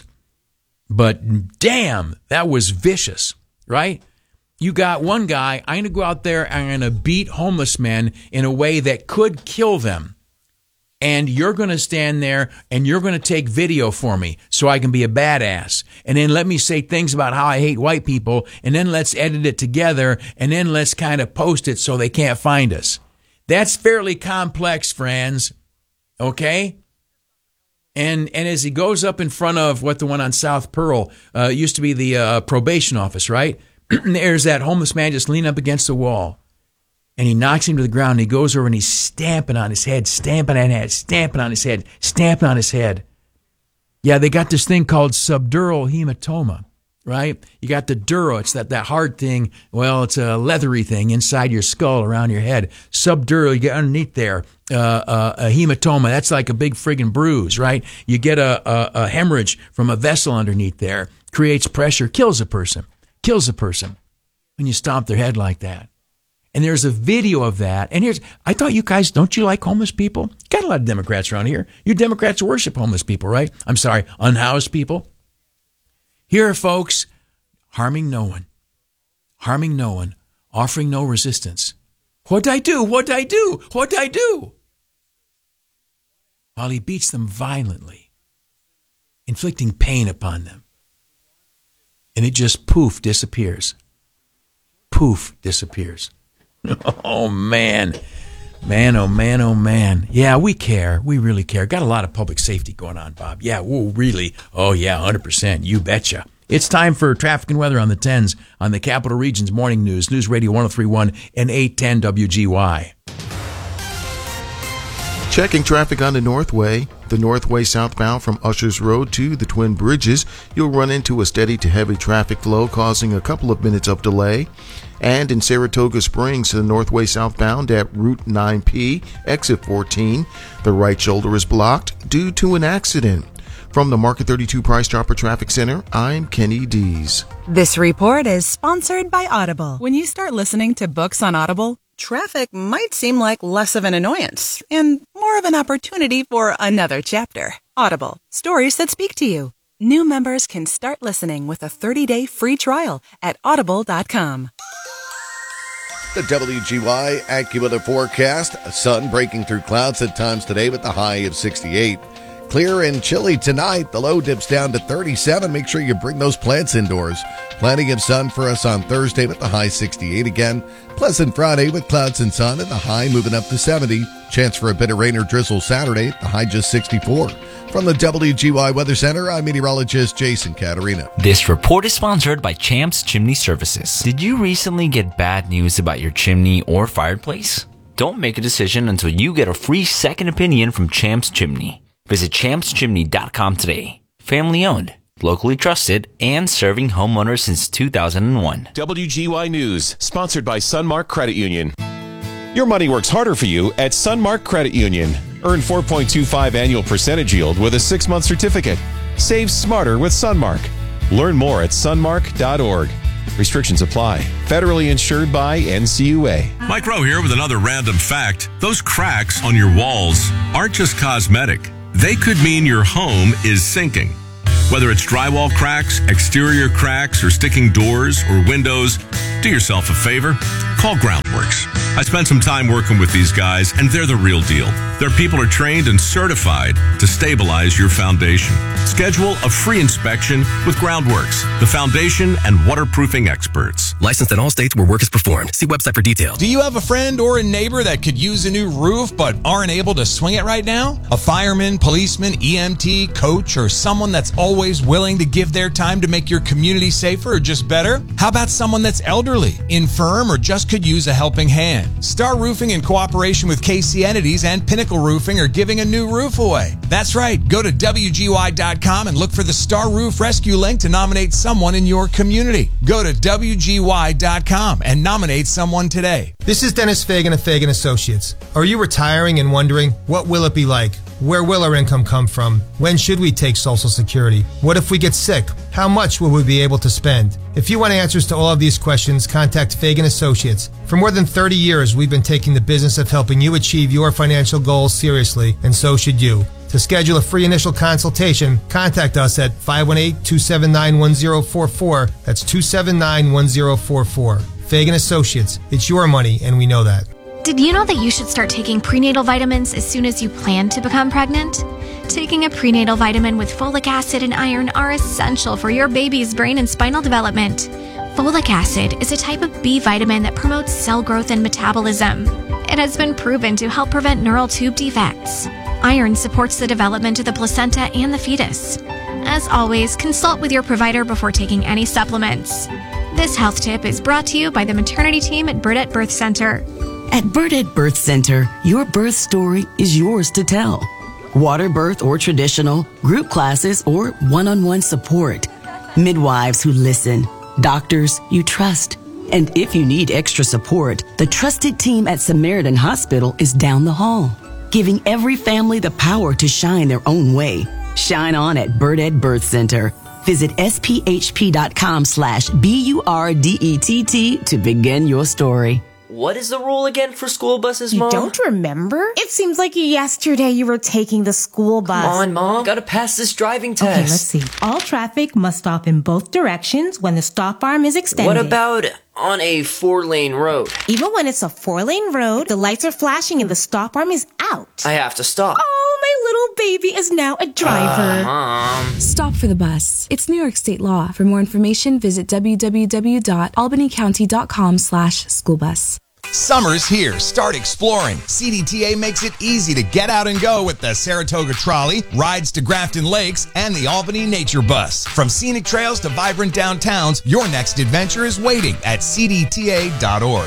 But damn, that was vicious, right? You got one guy, I'm going to go out there, I'm going to beat homeless men in a way that could kill them. And you're going to stand there and you're going to take video for me so I can be a badass. And then let me say things about how I hate white people. And then let's edit it together. And then let's kind of post it so they can't find us. That's fairly complex, friends. Okay? And as he goes up in front of the one on South Pearl, used to be the probation office, right? There's that homeless man just leaning up against the wall. And he knocks him to the ground. And he goes over and he's stamping on his head, stamping on his head, stamping on his head, stamping on his head. Yeah, they got this thing called subdural hematoma, right? You got the duro. It's that hard thing. Well, it's a leathery thing inside your skull around your head. Subdural, you get underneath there. A hematoma, that's like a big friggin' bruise, right? You get a hemorrhage from a vessel underneath there. Creates pressure, kills a person when you stomp their head like that. And there's a video of that. And I thought you guys, don't you like homeless people? Got a lot of Democrats around here. You Democrats worship homeless people, right? I'm sorry, unhoused people. Here are folks harming no one, offering no resistance. What'd I do? While he beats them violently, inflicting pain upon them. And it just poof, disappears. Oh, man. Oh, man. Yeah, we care. We really care. Got a lot of public safety going on, Bob. Yeah, whoa, really? Oh, yeah, 100%. You betcha. It's time for traffic and weather on the 10s on the Capital Region's Morning News. News Radio 1031 and 810 WGY. Checking traffic on the Northway. The Northway southbound from Ushers Road to the Twin Bridges, you'll run into a steady to heavy traffic flow causing a couple of minutes of delay. And in Saratoga Springs to the Northway southbound at Route 9P, exit 14, the right shoulder is blocked due to an accident. From the Market 32 Price Chopper Traffic Center, I'm Kenny Dees. This report is sponsored by Audible. When you start listening to books on Audible, traffic might seem like less of an annoyance and more of an opportunity for another chapter. Audible, stories that speak to you. New members can start listening with a 30-day free trial at audible.com. The WGY AccuWeather forecast. Sun breaking through clouds at times today with the high of 68. Clear and chilly tonight. The low dips down to 37. Make sure you bring those plants indoors. Plenty of sun for us on Thursday with the high 68 again. Pleasant Friday with clouds and sun and the high moving up to 70. Chance for a bit of rain or drizzle Saturday. The high just 64. From the WGY Weather Center, I'm meteorologist Jason Caterina. This report is sponsored by Champs Chimney Services. Did you recently get bad news about your chimney or fireplace? Don't make a decision until you get a free second opinion from Champs Chimney. Visit champschimney.com today. Family owned, locally trusted, and serving homeowners since 2001. WGY News, sponsored by Sunmark Credit Union. Your money works harder for you at Sunmark Credit Union. Earn 4.25 annual percentage yield with a 6-month certificate. Save smarter with Sunmark. Learn more at sunmark.org. Restrictions apply. Federally insured by NCUA. Mike Rowe here with another random fact. Those cracks on your walls aren't just cosmetic. They could mean your home is sinking. Whether it's drywall cracks, exterior cracks, or sticking doors or windows, do yourself a favor. Call Groundworks. I spent some time working with these guys, and they're the real deal. Their people are trained and certified to stabilize your foundation. Schedule a free inspection with Groundworks, the foundation and waterproofing experts. Licensed in all states where work is performed. See website for details. Do you have a friend or a neighbor that could use a new roof but aren't able to swing it right now? A fireman, policeman, EMT, coach, or someone that's always willing to give their time to make your community safer or just better? How about someone that's elderly, infirm, or just could use a helping hand? Star Roofing, in cooperation with KC Entities and Pinnacle Roofing, are giving a new roof away. That's right. Go to WGY.com and look for the Star Roof Rescue link to nominate someone in your community. Go to WGY.com and nominate someone today. This is Dennis Fagan of Fagan Associates. Are you retiring and wondering, what will it be like? Where will our income come from? When should we take Social Security? What if we get sick? How much will we be able to spend? If you want answers to all of these questions, contact Fagan Associates. For more than 30 years, we've been taking the business of helping you achieve your financial goals seriously, and so should you. To schedule a free initial consultation, contact us at 518-279-1044. That's 279-1044. Fagan Associates. It's your money, and we know that. Did you know that you should start taking prenatal vitamins as soon as you plan to become pregnant? Taking a prenatal vitamin with folic acid and iron are essential for your baby's brain and spinal development. Folic acid is a type of B vitamin that promotes cell growth and metabolism. It has been proven to help prevent neural tube defects. Iron supports the development of the placenta and the fetus. As always, consult with your provider before taking any supplements. This health tip is brought to you by the maternity team at Burdett Birth Center. At Burdett Birth Center, your birth story is yours to tell. Water birth or traditional, group classes or one-on-one support. Midwives who listen, doctors you trust. And if you need extra support, the trusted team at Samaritan Hospital is down the hall, giving every family the power to shine their own way. Shine on at Burdett Birth Center. Visit SPHP.com/BURDETT to begin your story. What is the rule again for school buses, Mom? You don't remember? It seems like yesterday you were taking the school bus. Come on, Mom. Gotta pass this driving test. Okay, let's see. All traffic must stop in both directions when the stop arm is extended. What about on a 4-lane road? Even when it's a 4-lane road, the lights are flashing and the stop arm is out. I have to stop. Oh, my little baby is now a driver. Mom. Stop for the bus. It's New York State law. For more information, visit www.albanycounty.com/schoolbus. Summer's here. Start exploring. CDTA makes it easy to get out and go with the Saratoga Trolley, rides to Grafton Lakes, and the Albany Nature Bus. From scenic trails to vibrant downtowns, your next adventure is waiting at cdta.org.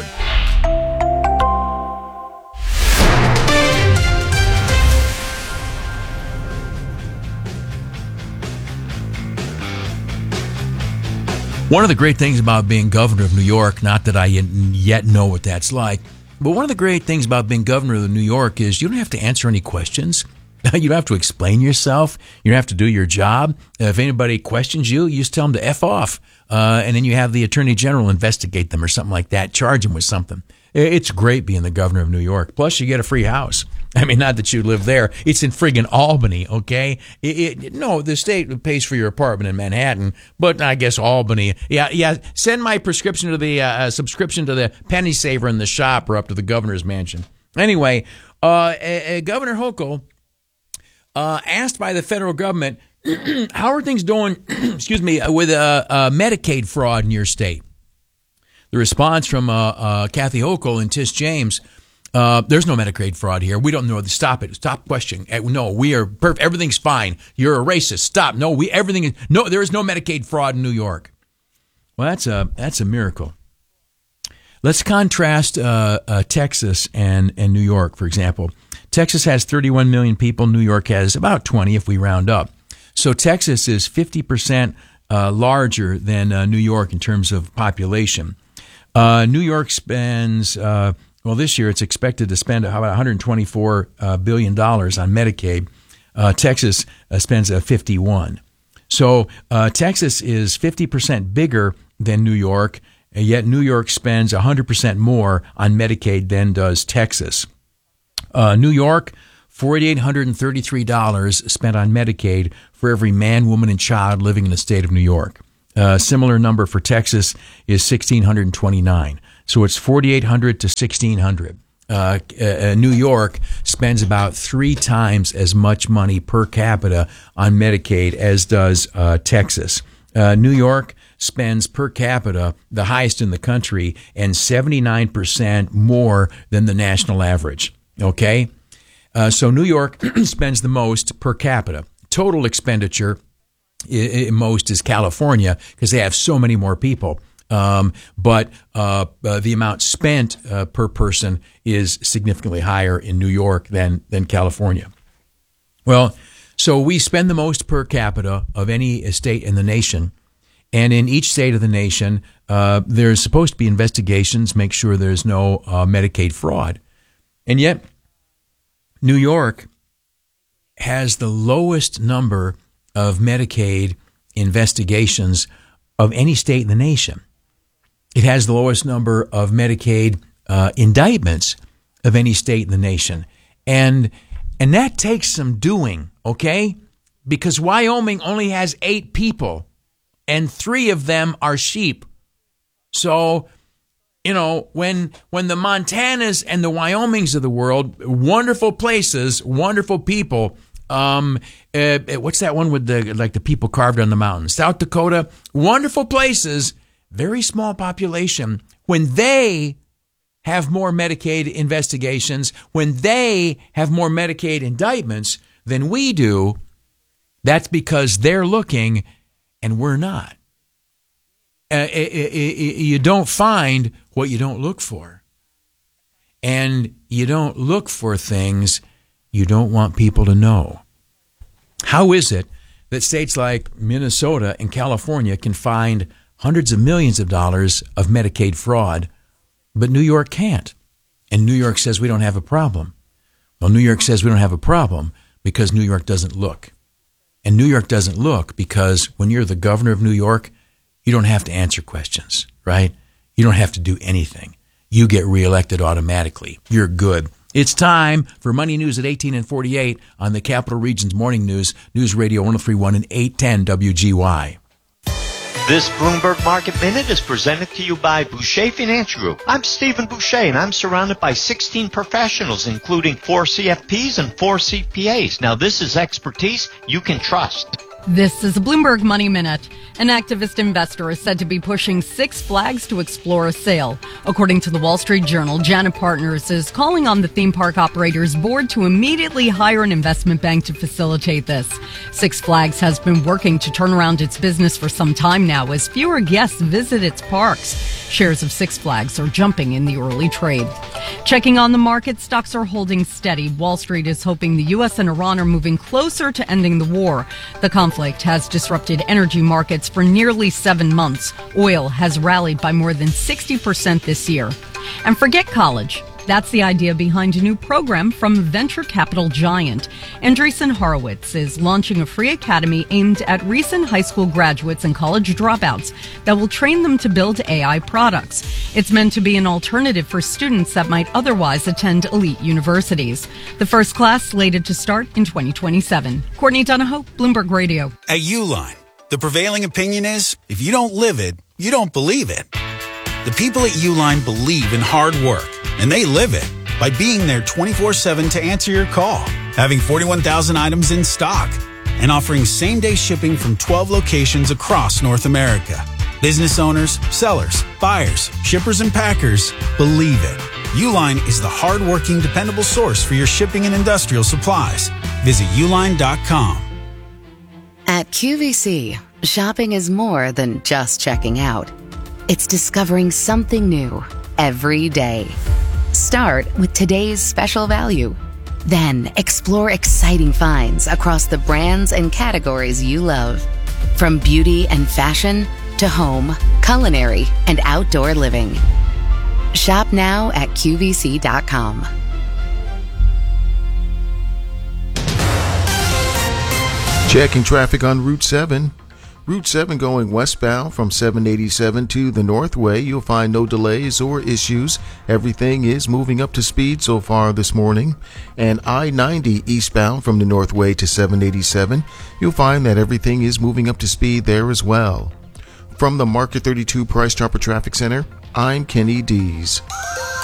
One of the great things about being governor of New York, not that I yet know what that's like, but one of the great things about being governor of New York is you don't have to answer any questions. You don't have to explain yourself. You don't have to do your job. If anybody questions you, you just tell them to F off. And then you have the Attorney General investigate them or something like that, charge them with something. It's great being the governor of New York. Plus, you get a free house. I mean, not that you live there. It's in friggin' Albany, okay? No, the state pays for your apartment in Manhattan, but I guess Albany. Yeah. Send my prescription to the subscription to the Penny Saver in the shop or up to the governor's mansion. Anyway, Governor Hochul, asked by the federal government, how are things doing, excuse me, with Medicaid fraud in your state? The response from Kathy Hochul and Tish James, there's no Medicaid fraud here. We don't know. Stop it. Stop questioning. No, we are perfect. Everything's fine. You're a racist. Stop. No, there is no Medicaid fraud in New York. Well, that's a miracle. Let's contrast Texas and New York, for example. Texas has 31 million people. New York has about 20 if we round up. So Texas is 50% larger than New York in terms of population. New York spends Well, this year it's expected to spend about $124 billion on Medicaid. Texas spends $51. So Texas is 50% bigger than New York, and yet New York spends 100% more on Medicaid than does Texas. New York, $4,833 spent on Medicaid for every man, woman, and child living in the state of New York. Similar number for Texas is $1,629. So it's $4,800 to $1,600. New York spends about 3 times as much money per capita on Medicaid as does Texas. New York spends per capita the highest in the country and 79% more than the national average. Okay? So New York spends the most per capita. Total expenditure most is California because they have so many more people. But the amount spent per person is significantly higher in New York than California. Well, so we spend the most per capita of any state in the nation. And in each state of the nation, there's supposed to be investigations, make sure there's no Medicaid fraud. And yet, New York has the lowest number of Medicaid investigations of any state in the nation. It has the lowest number of Medicaid indictments of any state in the nation. And that takes some doing, okay? Because Wyoming only has 8 people, and 3 of them are sheep. So, you know, when the Montanas and the Wyomings of the world, wonderful places, wonderful people, what's that one with the people carved on the mountain? South Dakota, wonderful places, very small population. When they have more Medicaid investigations, when they have more Medicaid indictments than we do, that's because they're looking and we're not. You don't find what you don't look for. And you don't look for things you don't want people to know. How is it that states like Minnesota and California can find hundreds of millions of dollars of Medicaid fraud, but New York can't? And New York says we don't have a problem. Well, New York says we don't have a problem because New York doesn't look. And New York doesn't look because when you're the governor of New York, you don't have to answer questions, right? You don't have to do anything. You get reelected automatically. You're good. It's time for Money News at 18 and 48 on the Capital Region's Morning News, News Radio 103.1 and 810 WGY. This Bloomberg Market Minute is presented to you by Boucher Financial Group. I'm Stephen Boucher, and I'm surrounded by 16 professionals, including 4 CFPs and 4 CPAs. Now, this is expertise you can trust. This is a Bloomberg Money Minute. An activist investor is said to be pushing Six Flags to explore a sale. According to the Wall Street Journal, Janet Partners is calling on the theme park operator's board to immediately hire an investment bank to facilitate this. Six Flags has been working to turn around its business for some time now as fewer guests visit its parks. Shares of Six Flags are jumping in the early trade. Checking on the market, stocks are holding steady. Wall Street is hoping the U.S. and Iran are moving closer to ending the war. The conflict has disrupted energy markets for nearly 7 months. Oil has rallied by more than 60% this year. And forget college. That's the idea behind a new program from venture capital giant. Andreessen Horowitz is launching a free academy aimed at recent high school graduates and college dropouts that will train them to build AI products. It's meant to be an alternative for students that might otherwise attend elite universities. The first class slated to start in 2027. Courtney Donahoe, Bloomberg Radio. At Uline, the prevailing opinion is, if you don't live it, you don't believe it. The people at Uline believe in hard work, and they live it by being there 24/7 to answer your call, having 41,000 items in stock, and offering same-day shipping from 12 locations across North America. Business owners, sellers, buyers, shippers, and packers believe it. Uline is the hard-working, dependable source for your shipping and industrial supplies. Visit uline.com. At QVC, shopping is more than just checking out. It's discovering something new every day. Start with today's special value. Then explore exciting finds across the brands and categories you love. From beauty and fashion to home, culinary, and outdoor living. Shop now at QVC.com. Checking traffic on Route 7. Route 7 going westbound from 787 to the Northway. You'll find no delays or issues. Everything is moving up to speed so far this morning. And I-90 eastbound from the Northway to 787. You'll find that everything is moving up to speed there as well. From the Market 32 Price Chopper Traffic Center, I'm Kenny Dees.